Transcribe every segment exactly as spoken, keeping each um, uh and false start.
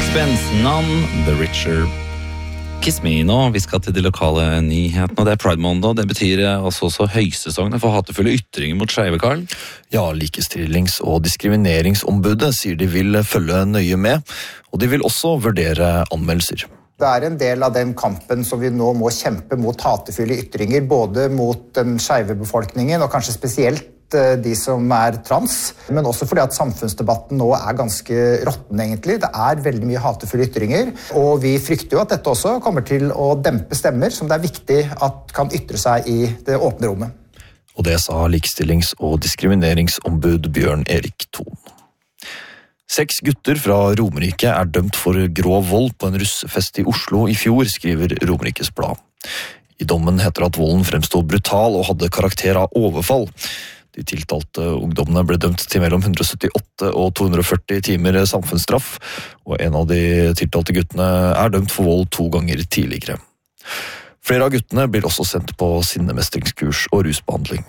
Spence, None the Richer. Kiss Me nå, vi skal til de lokale nyhetene, og det er Pride Monday, og det betyr altså også høysesongen for hatefulle ytringer mot skeive, Karl. Ja, likestillings- og diskrimineringsombudet sier de vil følge nøye med, og de vil også vurdere anmeldelser. Det er en del av den kampen som vi nå må kjempe mot hatefulle ytringer, både mot den skeive befolkningen, og kanskje spesielt de som er trans, men også fordi at samfunnsdebatten nå er ganske råtten egentlig. Det er veldig mye hatefulle ytringer, og vi frykter jo at dette også kommer til å dempe stemmer som det er viktig at kan ytre seg i det åpne rommet. Og det sa likestillings- og diskrimineringsombud Bjørn Erik Thon. Seks gutter fra Romerike er dømt for grov vold på en russefest i Oslo i fjor, skriver Romerikes Blad. I dommen heter det at volden fremstod brutal og hadde karakter av overfall. De tiltalte ungdommene ble dømt til mellom hundre syttiåtte og to hundre førti timer samfunnsstraff, og en av de tiltalte guttene er dømt for vold to ganger tidligere. Flere av guttene blir også sendt på sinnemestringskurs og rusbehandling.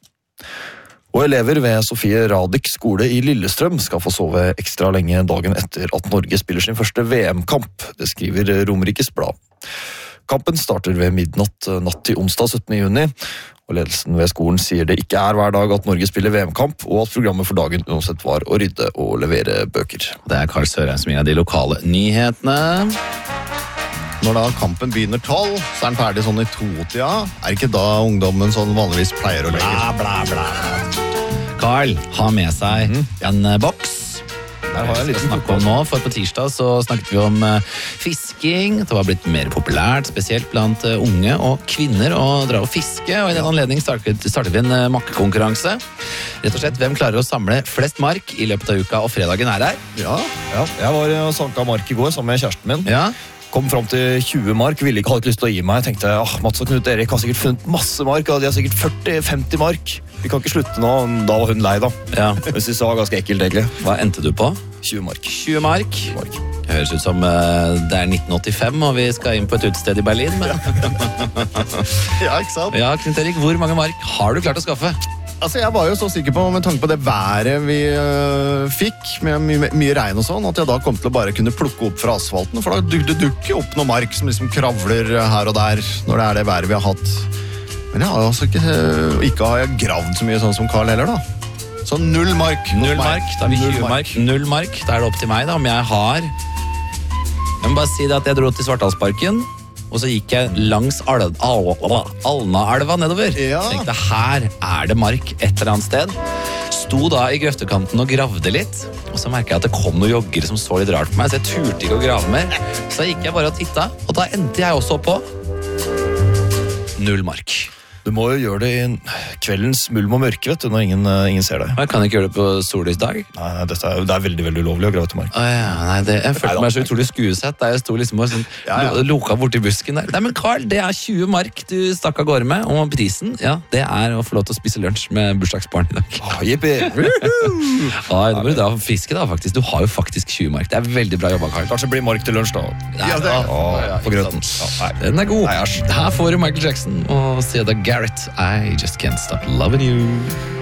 Og elever ved Sofie Radix skole i Lillestrøm skal få sove ekstra lenge dagen etter at Norge spiller sin første V M-kamp, det skriver Romerikes Blad. Kampen starter ved midnatt natt til onsdag syttende juni, og ledelsen ved skolen sier det ikke er hver dag at Norge spiller V M-kamp, og at programmet for dagen uansett var å rydde og levere bøker. Det er Karl Sørheim som gir de lokale nyhetene. Når da kampen begynner tolv, så er den ferdig sånn i to-tida. Er ikke da ungdommen sånn vanligvis pleier å legge? Bla, bla, bla. Karl har med seg mm. en boks. Der har jeg en liten snakke om nå, for på tirsdag så snakket vi om uh, fisking. Det var blitt mer populært, spesielt blant uh, unge og kvinner å dra og fiske. Og i den anledning startet, startet vi en uh, makkekonkurranse. Rett og slett, hvem klarer å samle flest mark i løpet av uka, og fredagen er her? Ja, ja. Jeg var og sanka mark i går sammen med kjæresten min. Ja. Kom frem til tjue mark, ville ikke ha lyst til å gi meg. Jeg tenkte, ah, Mats og Knut Erik har sikkert funnet masse mark, og de har sikkert førti til femti mark. Vi kan ikke slutte nå, da var hun lei da. Ja. Jeg synes det var ganske ekkelt egentlig. Hva endte du på? tjue mark. tjue mark. mark. Høres ut som uh, det er nitten åttifem, og vi skal inn på et utested i Berlin. Men... ja, ikke sant? Ja, Knut Erik, hvor mange mark har du klart å skaffe? Altså, jeg var jo så sikker på, med tanke på det været vi øh, fikk, med mye, mye regn og sånn, at jeg da kom til å bare kunne plukke opp fra asfalten, for da duk, det dukker opp noe mark som liksom kravler her og der, når det er det været vi har hatt. Men jeg har altså ikke, ikke har jeg gravd så mye sånn som Karl heller da. Så null mark. Null mark, da er vi tjue mark. Null mark, da er det opp til meg da, om jeg har... Jeg må bare si det at jeg dro til Svartalsparken, og så gikk jeg langs Al Al Al Alnaelva nedover. Ja. Så tenkte jeg, her er det mark et eller annet sted. Sto da i grøftekanten og gravde litt, og så merket jeg at det kom noen joggere som så litt rart på meg, så jeg turte ikke å grave mer. Så da gikk jeg bare og tittet, og da endte jeg også på null mark. Du må jo gjøre det i kveldens mulm og mørke, vet du, når ingen, ingen ser deg. Jeg kan ikke gjøre det på sollysdag. Nei, dette er, det er veldig, veldig ulovlig å grave til mark. Å ja, nei, det, jeg følte meg så utrolig skuesett da jeg sto liksom og sånn, ja, ja. loka bort i busken der. Nei, men Karl, det er tjue mark du stakk av gårde med, og prisen, ja, det er å få lov til å spise lunsj med bursdagsbarn i dag. Åh, jippi! Ja, nå må du dra og fiske da, faktisk. Du har jo faktisk tjue mark. Det er veldig bra jobba, Karl. Kanskje blir mark til lunsj da. Ja, det, Åh, ja, på grøten. Ja, nei. den er god. Nei, æsj. Her får du Michael Jackson og sier det Garrett, I just can't stop loving you.